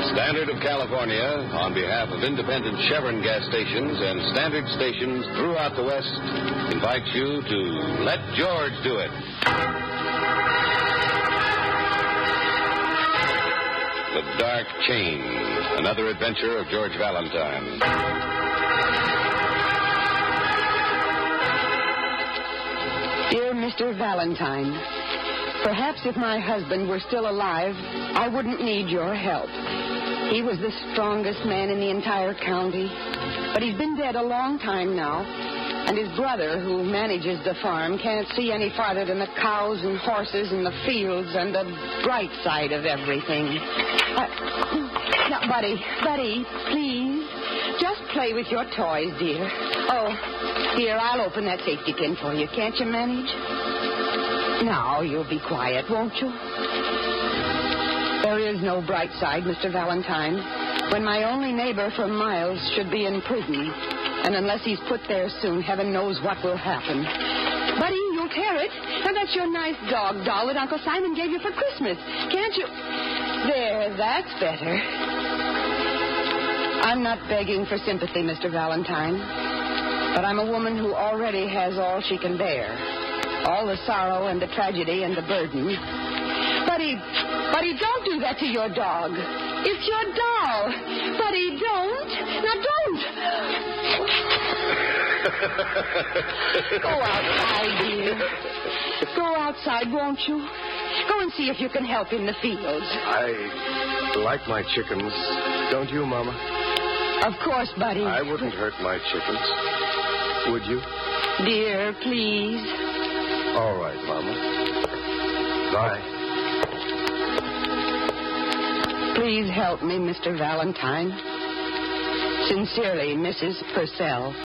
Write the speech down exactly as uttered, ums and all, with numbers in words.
Standard of California, on behalf of independent Chevron gas stations and Standard stations throughout the West, invites you to Let George Do It. The Dark Chain, another adventure of George Valentine. Dear Mister Valentine, perhaps if my husband were still alive, I wouldn't need your help. He was the strongest man in the entire county, but he's been dead a long time now, and his brother, who manages the farm, can't see any farther than the cows and horses and the fields and the bright side of everything. Uh, now, Buddy, Buddy, please, just play with your toys, dear. Oh, here, I'll open that safety pin for you. Can't you manage? Now, you'll be quiet, won't you? There is no bright side, Mister Valentine, when my only neighbor for miles should be in prison. And unless he's put there soon, heaven knows what will happen. Buddy, you'll tear it. Now, that's your nice dog doll that Uncle Simon gave you for Christmas. Can't you? There, that's better. I'm not begging for sympathy, Mister Valentine, but I'm a woman who already has all she can bear. All the sorrow and the tragedy and the burden. Buddy, Buddy, don't do that to your dog. It's your doll. Buddy, don't. Now, don't. Go outside, dear. Go outside, won't you? Go and see if you can help in the fields. I like my chickens. Don't you, Mama? Of course, Buddy. I wouldn't hurt my chickens. Would you? Dear, please. All right, Mama. Bye. Please help me, Mister Valentine. Sincerely, Missus Purcell.